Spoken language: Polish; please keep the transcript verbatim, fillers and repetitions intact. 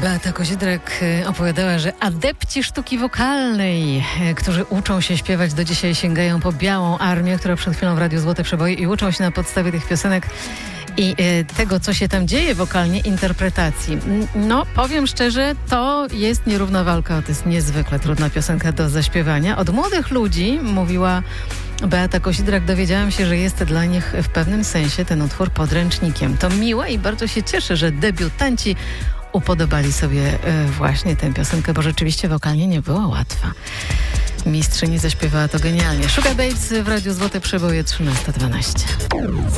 Beata Kozidrak opowiadała, że adepci sztuki wokalnej, którzy uczą się śpiewać do dzisiaj, sięgają po Białą Armię, która przed chwilą w Radiu Złote Przeboje, i uczą się na podstawie tych piosenek i e, tego, co się tam dzieje wokalnie, interpretacji. No, powiem szczerze, to jest nierówna walka. To jest niezwykle trudna piosenka do zaśpiewania. Od młodych ludzi, mówiła Beata Kozidrak, dowiedziałam się, że jest dla nich w pewnym sensie ten utwór podręcznikiem. To miłe i bardzo się cieszę, że debiutanci upodobali sobie e, właśnie tę piosenkę, bo rzeczywiście wokalnie nie była łatwa. Mistrzyni zaśpiewała to genialnie. Sugababes w Radiu Złote Przeboje, trzynasta dwanaście.